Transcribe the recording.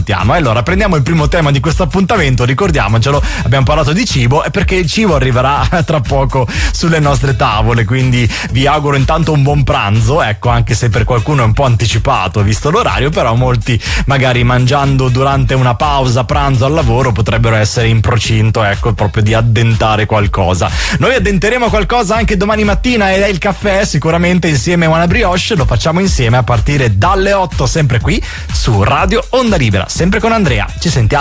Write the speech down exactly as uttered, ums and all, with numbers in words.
ascoltiamo. Allora, prendiamo il primo tema di questo appuntamento, ricordiamocelo, abbiamo parlato di cibo, e perché il cibo arriverà tra poco sulle nostre tavole, quindi vi auguro intanto un buon pranzo, ecco, anche se per qualcuno è un po' anticipato visto l'orario, però molti magari mangiando durante una pausa pranzo al lavoro potrebbero essere in procinto, ecco, proprio di addentare qualcosa. Noi addenteremo qualcosa anche domani mattina ed è il caffè, sicuramente insieme a una brioche, lo facciamo insieme a partire dalle otto, sempre qui su Radio Onda Libera, sempre con Andrea. Ci sentiamo.